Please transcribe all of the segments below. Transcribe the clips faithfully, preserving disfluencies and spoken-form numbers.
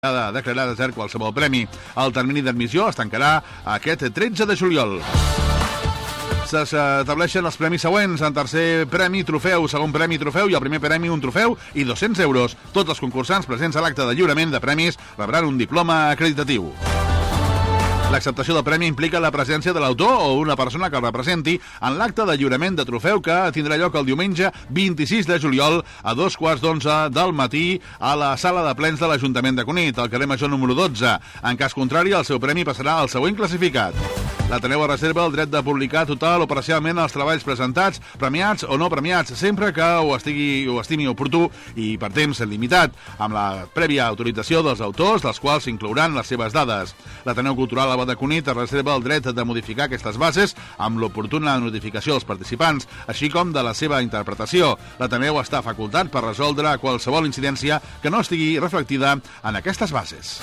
de declarar desert qualsevol premi. El termini d'admissió es tancarà aquest tretze de juliol. S'estableixen els premis següents. En tercer premi, trofeu, segon premi, trofeu i el primer premi, un trofeu i dos-cents euros. Tots els concursants presents a l'acte de lliurament de premis rebran un diploma acreditatiu. L'acceptació del premi implica la presència de l'autor o una persona que el representi en l'acte de lliurament de trofeu que tindrà lloc el diumenge vint-i-sis de juliol a dos quarts d'onze del matí a la sala de plens de l'Ajuntament de Cunit, al carrer Major número dotze. En cas contrari, el seu premi passarà al següent classificat. L'Ateneu reserva el dret de publicar total o parcialment els treballs presentats, premiats o no premiats, sempre que ho estigui ho estimi oportú i per temps limitat, amb la prèvia autorització dels autors, dels quals s'inclouran les seves dades. L'Ateneu Cultural de Cunit reserva el dret de modificar aquestes bases amb l'oportuna notificació dels participants, així com de la seva interpretació. L'Ateneu està facultat per resoldre qualsevol incidència que no estigui reflectida en aquestes bases.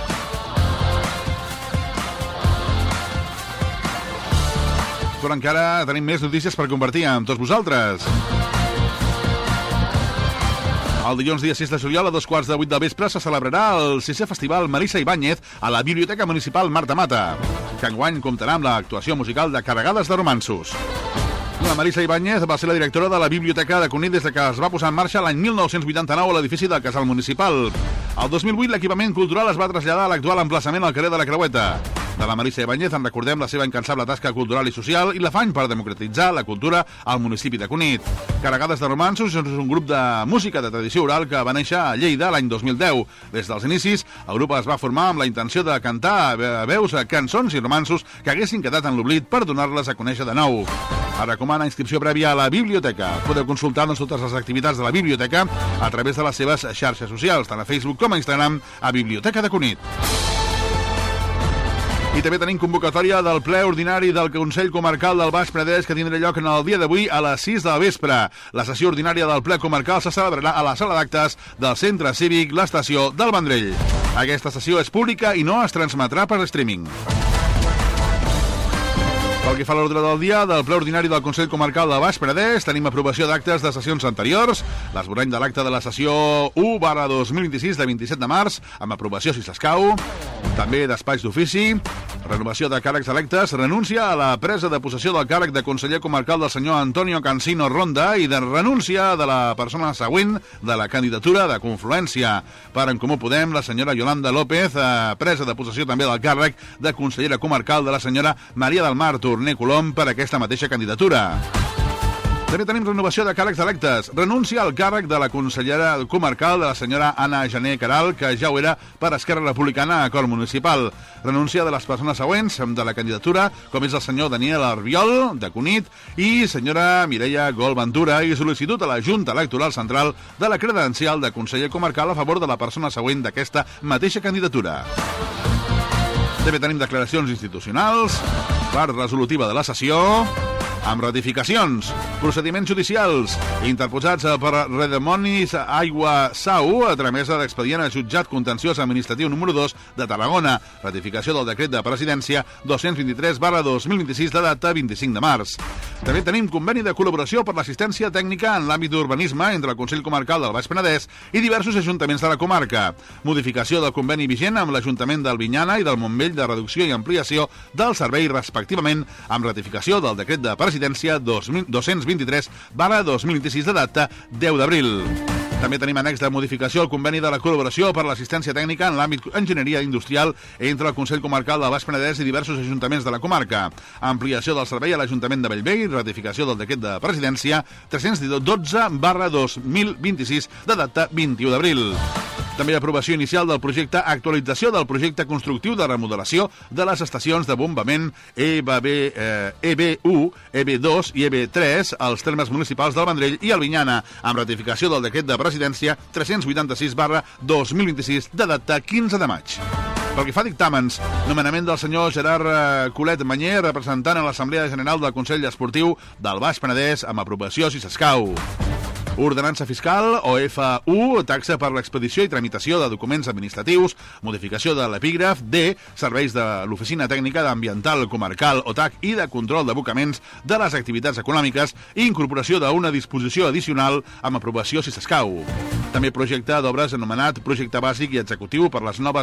Però encara tenim més notícies per compartir amb tots vosaltres. El dilluns dia sis de juliol a dos quarts de vuit del vespre se celebrarà el sisè festival Marisa Ibáñez a la Biblioteca Municipal Marta Mata, que enguany comptarà amb l'actuació musical de Carregades de Romanços. La Marisa Ibáñez va ser la directora de la Biblioteca de Cunit des que es va posar en marxa l'any mil nou-cents vuitanta-nou a l'edifici del Casal Municipal. El dos mil vuit l'equipament cultural es va traslladar a l'actual emplaçament al carrer de la Creueta. De la Marisa Ibáñez en recordem la seva incansable tasca cultural i social i l'afany per democratitzar la cultura al municipi de Cunit. Carregades de Romanços és un grup de música de tradició oral que va néixer a Lleida l'any dos mil deu. Des dels inicis, el grup es va formar amb la intenció de cantar a veus cançons i romanços que haguessin quedat en l'oblit per donar-les a conèixer de nou. Es recomana inscripció prèvia a la biblioteca. Podeu consultar-nos totes les activitats de la biblioteca a través de les seves xarxes socials, tant a Facebook com a Instagram, a Biblioteca de Cunit. I també tenim convocatòria del ple ordinari del Consell Comarcal del Baix Penedès que tindrà lloc en el dia d'avui a les sis del vespre. La sessió ordinària del ple comarcal se celebrarà a la sala d'actes del Centre Cívic l'Estació del Vendrell. Aquesta sessió és pública i no es transmetrà per streaming. Pel que fa a l'ordre del dia del ple ordinari del Consell Comarcal del Baix Penedès, tenim aprovació d'actes de sessions anteriors, l'esborrany de l'acte de la sessió u barra dos mil vint-i-sis de vint-i-set de març, amb aprovació si s'escau, també despatx d'ofici, renovació de càrrecs electes, renúncia a la presa de possessió del càrrec de conseller comarcal del senyor Antonio Cansino Ronda i de renúncia de la persona següent de la candidatura de Confluència. Per En Comú Podem, la senyora Yolanda López, eh, presa de possessió també del càrrec de consellera comarcal de la senyora Maria del Mar Torné Colom per aquesta mateixa candidatura. També tenim renovació de càrrecs electes. Renúncia al càrrec de la consellera comarcal de la senyora Anna Gené Caral, que ja ho era per Esquerra Republicana a Acord Municipal. Renúncia de les persones següents de la candidatura, com és el senyor Daniel Arbiol, de Cunit, i senyora Mireia Gol Ventura, i sol·licitud a la Junta Electoral Central de la credencial de conseller comarcal a favor de la persona següent d'aquesta mateixa candidatura. També tenim declaracions institucionals, part resolutiva de la sessió, amb ratificacions, procediments judicials interposats per Redemonis Aigua Sau a tramesa d'expedient a jutjat contenciós administratiu número dos de Tarragona, ratificació del decret de presidència dos-cents vint-i-tres barra dos mil vint-i-sis de data vint-i-cinc de març. També tenim conveni de col·laboració per l'assistència tècnica en l'àmbit d'urbanisme entre el Consell Comarcal del Baix Penedès i diversos ajuntaments de la comarca. Modificació del conveni vigent amb l'Ajuntament d'Albinyana i del Montmell de reducció i ampliació del servei respectivament amb ratificació del decret de presidència dos-cents vint-i-tres barra dos mil vint-i-sis de data deu d'abril. També tenim annex de modificació al conveni de la col·laboració per l'assistència tècnica en l'àmbit enginyeria industrial entre el Consell Comarcal del Baix Penedès i diversos ajuntaments de la comarca. Ampliació del servei a l'Ajuntament de Bellvei, ratificació del decret de presidència tres-cents dotze barra dos mil vint-i-sis de data vint-i-u d'abril. També aprovació inicial del projecte, actualització del projecte constructiu de remodelació de les estacions de bombament E B u, E B dos i E B tres als termes municipals del Vendrell i Albinyana, amb ratificació del decret de presidència tres-cents vuitanta-sis barra dos mil vint-i-sis de data quinze de maig. Pel que fa a dictàmens, nomenament del senyor Gerard Colet Manyer, representant a l'Assemblea General del Consell Esportiu del Baix Penedès, amb aprovació si s'escau. Ordenança fiscal, o F u, taxa per l'expedició i tramitació de documents administratius, modificació de l'epígraf. D, serveis de l'Oficina Tècnica d'Ambiental Comarcal, o T A C, i de control d'abocaments de les activitats econòmiques i incorporació d'una disposició addicional amb aprovació si s'escau. També projecte d'obres anomenat projecte bàsic i executiu per les noves